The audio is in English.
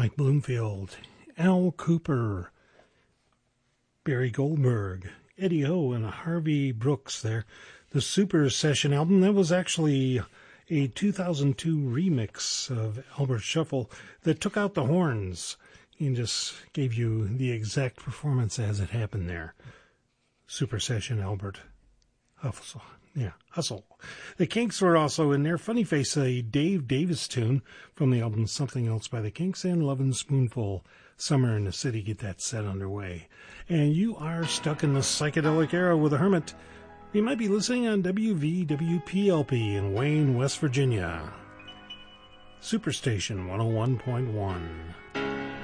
Mike Bloomfield, Al Cooper, Barry Goldberg, Eddie O, and Harvey Brooks there. The Super Session album, that was actually a 2002 remix of Albert Shuffle that took out the horns and just gave you the exact performance as it happened there. Super Session Albert Hustle. Yeah, Hustle. The Kinks were also in there. Funny Face, a Dave Davis tune from the album Something Else by the Kinks, and Lovin' Spoonful, Summer in the City. Get that set underway. And you are stuck in the psychedelic era with a hermit. You might be listening on WVWPLP in Wayne, West Virginia. Superstation 101.1.